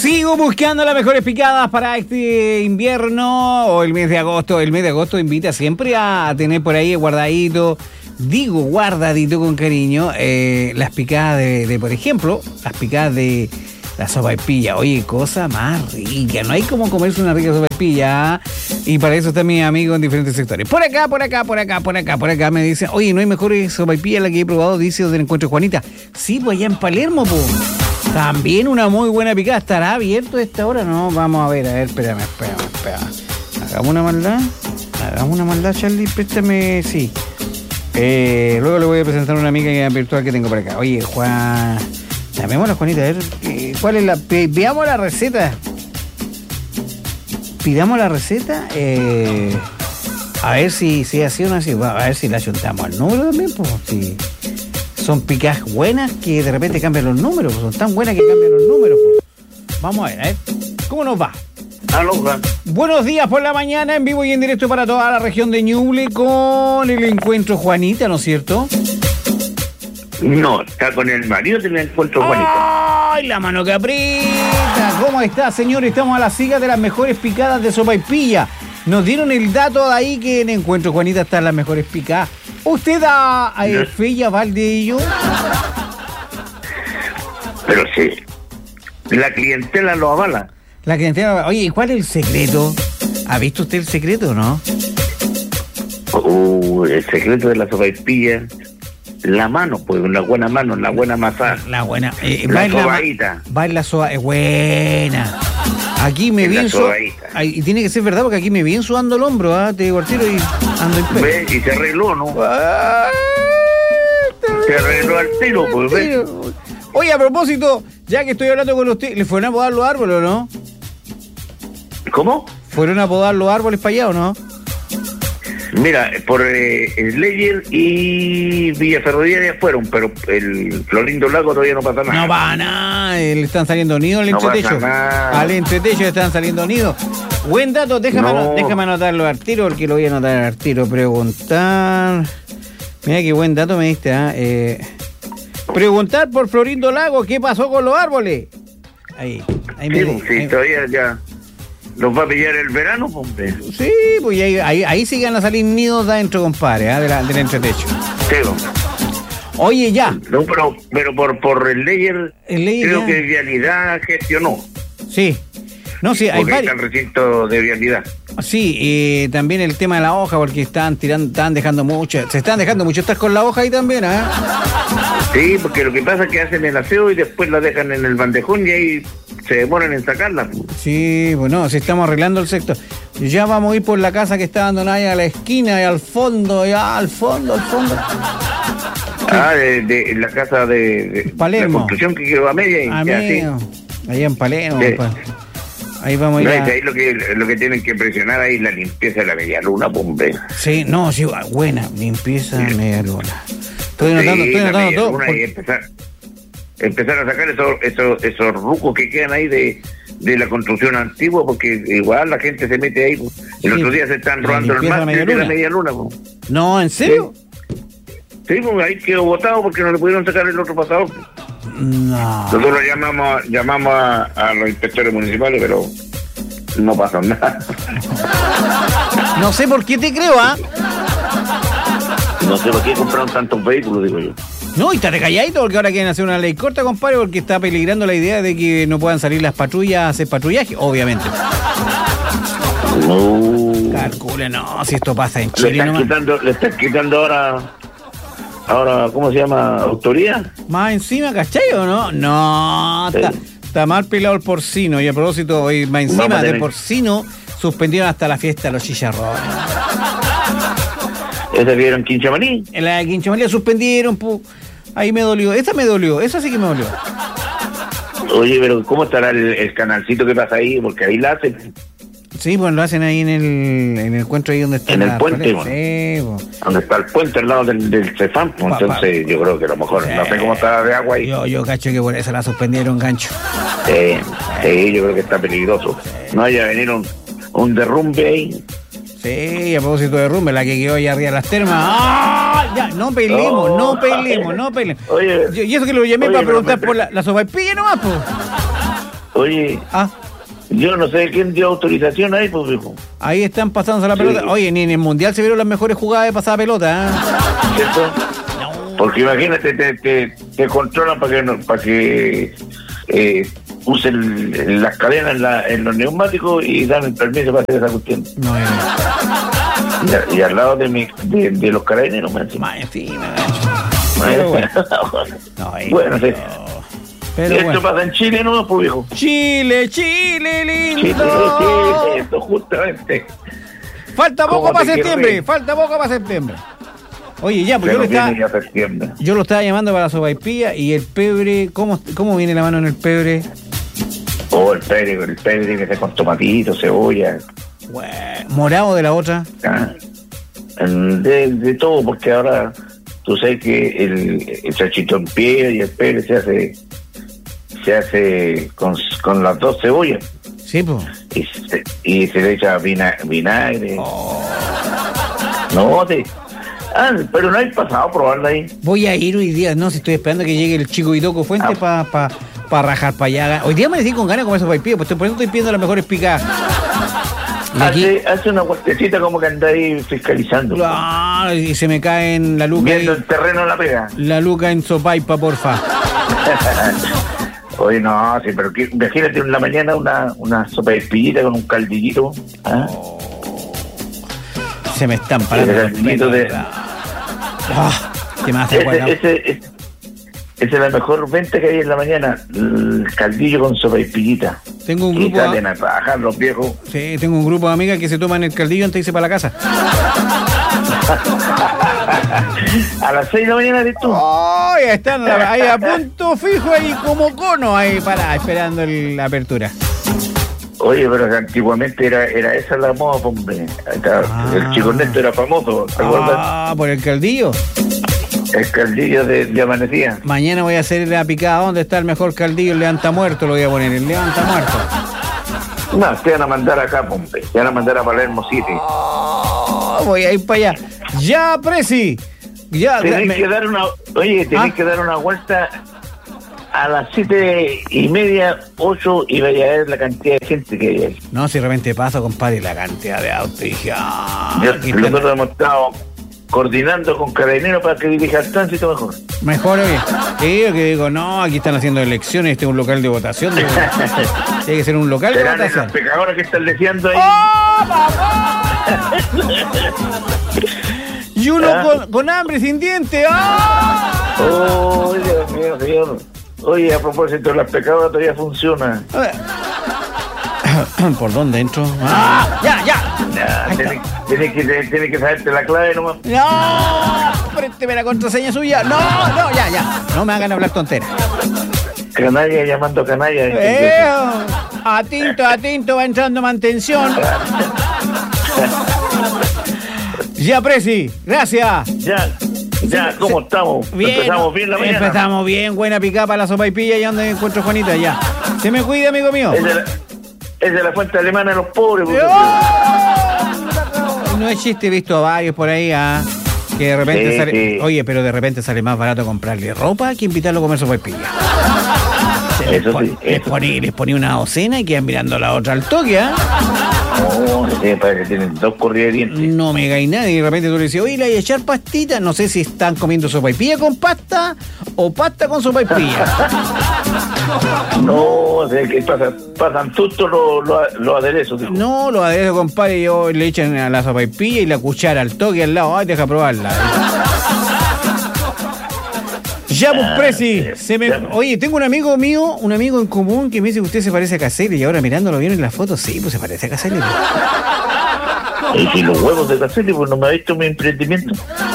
Sigo buscando las mejores picadas para este invierno o el mes de agosto. El mes de agosto invita siempre a tener por ahí guardadito, digo guardadito con cariño, las picadas de, por ejemplo, las picadas de la sopaipilla. Oye, cosa más rica. No hay como comerse una rica sopaipilla. Y para eso están mis amigos en diferentes sectores. Por acá me dicen, oye, ¿no hay mejores sopaipillas la que he probado? Dice del Encuentro Juanita. Sí, pues allá en Palermo, pues. También una muy buena picada. ¿Estará abierto a esta hora? No, vamos a ver, espérame. Hagamos una maldad, Charlie, préstame, sí. Luego le voy a presentar a una amiga virtual que tengo por acá. Oye, Juan, llamémosla, Juanita, a ver, ¿cuál es la...? Veamos la receta. Pidamos la receta, a ver si así o no así. A ver si la ayuntamos al número también, pues, sí. Son picadas buenas que de repente cambian los números, pues, son tan buenas que cambian los números, pues. Vamos a ver, ¿cómo nos va? Aló, Juan. Buenos días por la mañana, en vivo y en directo para toda la región de Ñuble con el Encuentro Juanita, ¿no es cierto? No, está con el marido del Encuentro Juanita. ¡Ay, la mano que aprieta! ¿Cómo está, señor? Estamos a la siga de las mejores picadas de sopaipilla. Nos dieron el dato de ahí que en Encuentro Juanita están las mejores picadas. ¿Usted da fe y aval de ello? Pero sí, la clientela lo avala. La clientela... Oye, ¿y cuál es el secreto? ¿Ha visto usted el secreto o no? El secreto de la sopaipilla, la mano, pues, una buena mano, la buena masa. La buena... la sobadita. Va en la soba... Es buena. Aquí me viene y tiene que ser verdad porque aquí me viene sudando el hombro, te digo al tiro y ando en pelo. ¿Ves? Y se arregló, ¿no? Se arregló al tiro, pues, ¿ves? Oye, a propósito, ya que estoy hablando con usted, ¿le fueron a podar los árboles o no? ¿Cómo? ¿Fueron a podar los árboles para allá o no? Mira, por Slayer y Villa Ferroviaria fueron, pero el Florindo Lago todavía no pasa nada. No va nada, le están saliendo nidos al entretecho. Al entretecho le están saliendo nidos. Buen dato, déjame anotarlo al tiro, porque lo voy a anotar al tiro. Preguntar. Mira qué buen dato me diste, Preguntar por Florindo Lago, ¿qué pasó con los árboles? Ahí me sí, todavía ya. ¿Nos va a pillar el verano, hombre? Sí, pues ahí sí van a salir nidos de adentro, compadre, del entretecho. Sí, oye, ya. No, pero por el Slayer creo ya. que Vialidad gestionó. Sí. No, sí, hay varios. Está el recinto de Vialidad. Sí, también el tema de la hoja, porque se están dejando mucho. ¿Estás con la hoja ahí también, Sí, porque lo que pasa es que hacen el aseo y después la dejan en el bandejón y ahí se demoran en sacarla. Sí, bueno, si estamos arreglando el sector. Ya vamos a ir por la casa que está abandonada ahí a la esquina y al fondo. De la casa de Palermo. La construcción que quedó a media. Allá en Palermo. Sí. Ahí vamos a ir. Ahí lo que tienen que presionar ahí es la limpieza de la media luna, hombre. Sí, buena limpieza de media luna. Estoy notando todo. Y empezar a sacar esos rucos que quedan ahí de la construcción antigua, porque igual la gente se mete ahí. El otro día se están robando el mástil de la media luna. No, ¿en serio? Sí, pues ahí quedó botado porque no le pudieron sacar el otro pasador. No. Nosotros llamamos a los inspectores municipales, pero no pasó nada. No sé por qué te creo, No sé por qué compraron tantos vehículos, digo yo. No, y está recalladito porque ahora quieren hacer una ley corta, compadre, porque está peligrando la idea de que no puedan salir las patrullas a hacer patrullaje, obviamente. No. Calcule, no, si esto pasa en Chile. Le están quitando ahora, ¿cómo se llama? ¿Autoría? Más encima, ¿cachai o no? No, está mal pelado el porcino. Y a propósito, hoy más encima de porcino, suspendieron hasta la fiesta de los chicharrones. ¿Esa vieron Quinchamaní? En la de Quinchamaní la suspendieron, ahí me dolió. Esa sí que me dolió. Oye, pero ¿cómo estará el canalcito que pasa ahí? Porque ahí la hacen. Sí, pues lo hacen ahí en el encuentro ahí donde está. En el puente, sí, donde está el puente al lado del Cefam, entonces yo creo que a lo mejor, no sé cómo está de agua ahí. Yo cacho que por eso la suspendieron, gancho. Sí, yo creo que está peligroso. No haya venido un derrumbe ahí. Sí, a propósito de rumbe, la que quedó allá arriba de las termas. ¡Ah! Ya, no peleemos. Oye, Y eso que lo llamé para preguntar por la sopaipilla nomás, pues. Oye, yo no sé quién dio autorización ahí, pues, viejo. Ahí están pasándose la pelota. Oye, ni en el Mundial se vieron las mejores jugadas de pasada pelota, ¿Cierto? Porque imagínate, te controlan para que usen las cadenas en los neumáticos y dan el permiso para hacer esa cuestión. Y al lado de los carabineros, más encima, bueno, sí. Pero esto pasa en Chile, ¿no, pues, viejo? Chile lindo. Chile, esto justamente. Falta poco para septiembre. Oye, ya, pues yo lo estaba llamando para la sopaipilla y el pebre, ¿cómo viene la mano en el pebre? El pebre tiene que ser con tomatito, cebolla. ¿Morado de la otra? De todo, porque ahora tú sabes que el chachito en pie y el pebre se hace con las dos cebollas. Sí, pues. Y se le echa vinagre. Pero no hay pasado a probarla ahí. Voy a ir hoy día, no, si estoy esperando que llegue el chico Itoco Fuente para rajar para allá. Hoy día me decís con ganas de comer sopaipilla, pues por eso estoy pidiendo las mejores picadas. Hace una vueltecita como que anda ahí fiscalizando. Y se me cae en la luca. Viendo el terreno la pega. La luca en sopaipa, porfa. Oye, no, sí, pero imagínate en la mañana una sopaipillita con un caldillito. Se me están parando. ¿Qué más? Esa es la mejor venta que hay en la mañana, el caldillo con sopaipillita. Tengo un grupo. Y salen a trabajar los viejos. Sí, tengo un grupo de amigas que se toman el caldillo antes de irse para la casa. A las 6 de la mañana eres tú. Están ahí a punto fijo, ahí como cono, ahí esperando la apertura. Oye, pero antiguamente era esa la moda, hombre. El Chico Neto era famoso, ¿te acuerdas? ¿Por el caldillo? El caldillo de amanecía. Mañana voy a hacer la picada. ¿Dónde está el mejor caldillo? El levanta muerto, lo voy a poner. El levanta muerto. No, te van a mandar acá, hombre. Te van a mandar a Palermo City. Voy a ir para allá. Ya, Presi. Ya. Tenés que dar una vuelta a las 7:30, 8, y vaya a ver la cantidad de gente que hay ahí. No, si de repente paso, compadre, la cantidad de autos. Y dije, nosotros hemos estado coordinando con Carabineros para que dirija el tránsito mejor. Mejor, oye. Sí, yo que digo, no, aquí están haciendo elecciones, este es un local de votación. Tiene que ser un local de votación. Las pecadoras que están deseando ahí. Y uno con hambre, sin dientes. Dios mío, señor. Oye, a propósito, las pecadoras todavía funcionan. ¿Por dónde entro? Tienes que saberte la clave nomás. No, présteme la contraseña suya. No, ya. No me hagan hablar tonteras. Canalla llamando a canalla. Atinto, va entrando mantención. Ya, Presi, gracias. Ya, ¿cómo estamos? Bien, empezamos bien la mañana. Empezamos bien, buena picada para la sopaipilla. ¿Y dónde encuentro Juanita? Ya. Se me cuida, amigo mío. Es de la fuente alemana de los pobres. No es chiste, he visto a varios por ahí, que de repente sale. Sí. Oye, pero de repente sale más barato comprarle ropa que invitarlo a comer sopaipilla. Les ponía una docena y quedan mirando a la otra al toque, parece que tienen 2 corridas de dientes. No me cae nadie. Y de repente tú le dices, oye, le voy a echar pastita. No sé si están comiendo sopaipilla con pasta o pasta con sopaipilla. No, que pasan todos los aderezos. Dijo. No, los aderezos, compadre, yo le echan a la sopaipilla y la cuchara al toque al lado. Ay, deja probarla. Ya, pues, Presi. Oye, tengo un amigo mío, un amigo en común que me dice que usted se parece a Caselli. Y ahora mirándolo bien en la foto, sí, pues se parece a Caselli. Y los huevos de Caselli, pues no me ha visto mi emprendimiento.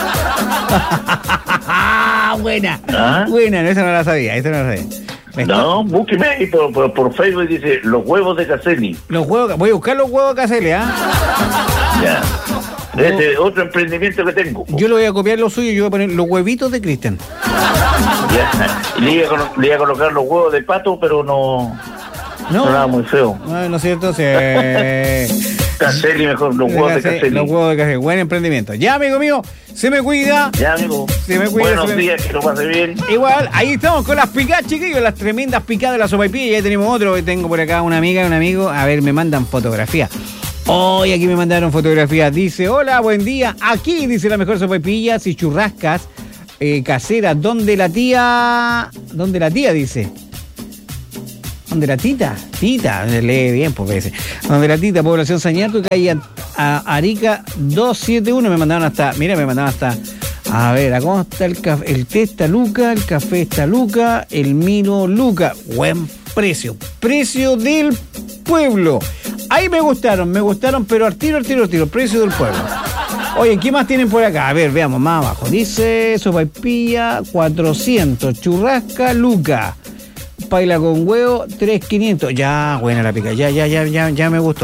Buena. Buena, esa no la sabía. No, búsqueme ahí por Facebook y dice los huevos de Caselli. Voy a buscar los huevos de Caselli, Ya. Ese es otro emprendimiento que tengo. Yo lo voy a copiar lo suyo y yo voy a poner los huevitos de Cristian. Ya. Le iba a colocar los huevos de pato, pero no. Sonaba muy feo. No es cierto. Caselli, mejor, los huevos de Caselli. Los huevos de Caselli, buen emprendimiento. Ya, amigo mío, se me cuida. Ya, amigo. Se me cuida. Buenos días, que lo pase bien. Igual, ahí estamos con las picadas, chiquillos, las tremendas picadas de la sopaipilla. Ya tenemos otro, que tengo por acá una amiga y un amigo. A ver, me mandan fotografía. Hoy aquí me mandaron fotografías. Dice, hola, buen día. Aquí dice la mejor sopaipillas y churrascas caseras. ¿Dónde la tía? ¿Dónde la tía? Dice. ¿Dónde la tita? Tita, lee bien, porque dice. ¿Dónde la tita? Población Sañarco, calle Arica 271. Me mandaron hasta. Mira, me mandaron hasta. A ver, ¿cómo está el café? El té está Luca, el café está Luca, el Milo Luca. Buen precio. Precio del pueblo. Ahí me gustaron, pero al tiro. Precio del pueblo. Oye, ¿qué más tienen por acá? A ver, veamos más abajo. Dice sopaipilla 400, churrasca Luca. Paila con huevo, 3.500. Ya, buena la pica. Ya me gustó.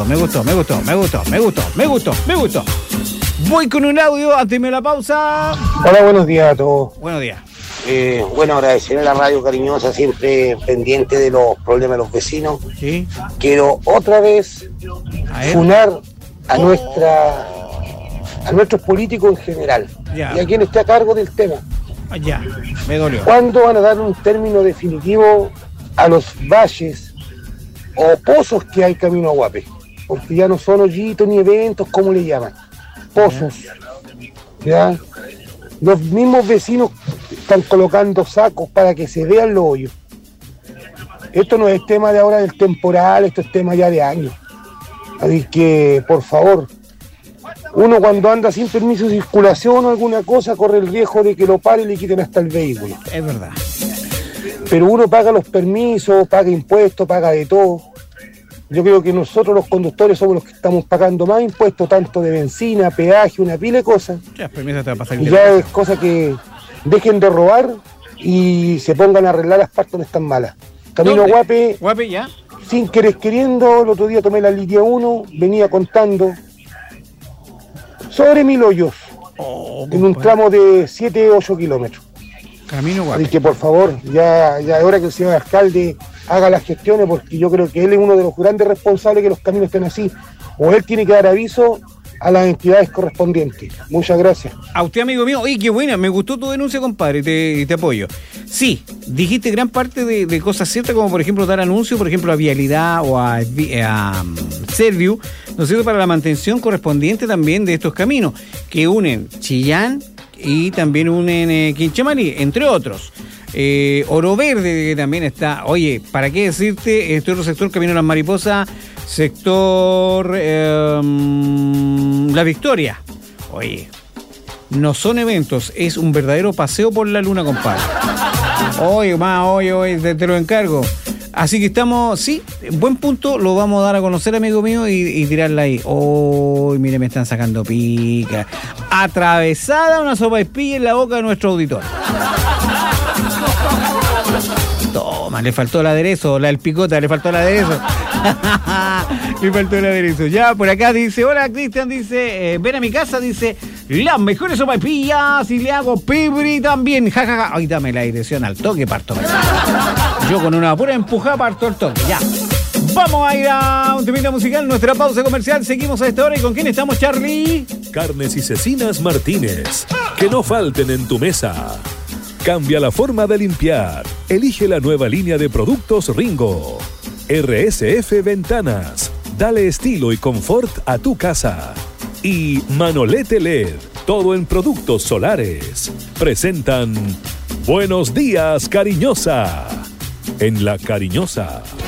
Voy con un audio, hazme la pausa. Hola, buenos días a todos. Buenos días. Bueno, agradecer a la radio Cariñosa, siempre pendiente de los problemas de los vecinos. Sí. Quiero otra vez funar a nuestros políticos en general. Ya. Y a quien esté a cargo del tema. Ya, me dolió. ¿Cuándo van a dar un término definitivo a los valles o pozos que hay camino a Guape? Porque ya no son hoyitos ni eventos, como le llaman. Pozos. ¿Ya? Los mismos vecinos están colocando sacos para que se vean los hoyos. Esto no es tema de ahora del temporal, esto es tema ya de años. Así que, por favor, uno cuando anda sin permiso de circulación o alguna cosa corre el riesgo de que lo pare y le quiten hasta el vehículo. Es verdad. Pero uno paga los permisos, paga impuestos, paga de todo. Yo creo que nosotros los conductores somos los que estamos pagando más impuestos, tanto de benzina, peaje, una pila de cosas. Ya, permiso te va a pasar. Y ya es cosa que dejen de robar y se pongan a arreglar las partes donde están malas. Camino Guape, ya. Sin querer queriendo, el otro día tomé la línea 1, venía contando sobre 1000 hoyos en un tramo de 7-8 kilómetros. Camino Guape. Así que por favor, ya es hora que el señor alcalde haga las gestiones, porque yo creo que él es uno de los grandes responsables que los caminos estén así. O él tiene que dar aviso a las entidades correspondientes. Muchas gracias. A usted, amigo mío. Oye, qué buena, me gustó tu denuncia, compadre, te apoyo. Sí, dijiste gran parte de cosas ciertas, como por ejemplo dar anuncio, por ejemplo, a Vialidad o a Serviu, ¿no es cierto?, para la mantención correspondiente también de estos caminos, que unen Chillán y también unen Quinchamarí, entre otros. Oro Verde, que también está. Oye, ¿para qué decirte? Este otro sector, Camino a las Mariposas, sector La Victoria. Oye, no son eventos, es un verdadero paseo por la luna, compadre. Oye, te lo encargo. Así que estamos, sí, buen punto, lo vamos a dar a conocer, amigo mío, y tirarla ahí. Oh, mire, me están sacando pica. Atravesada una sopaipilla en la boca de nuestro auditor. Toma, le faltó el aderezo, el picota, le faltó el aderezo. Le faltó el aderezo. Ya, por acá dice, hola Cristian, dice, ven a mi casa, dice, las mejores sopaipillas y le hago pibri también. Jajaja. Ay, dame la dirección al toque, parto. Yo con una pura empujada parto el toque, ya. Vamos a ir a un temita musical, nuestra pausa comercial. Seguimos a esta hora. ¿Y con quién estamos, Charlie? Carnes y Cecinas Martínez. Que no falten en tu mesa. Cambia la forma de limpiar. Elige la nueva línea de productos Ringo. RSF Ventanas. Dale estilo y confort a tu casa. Y Manolete LED. Todo en productos solares. Presentan Buenos Días, Cariñosa. En La Cariñosa.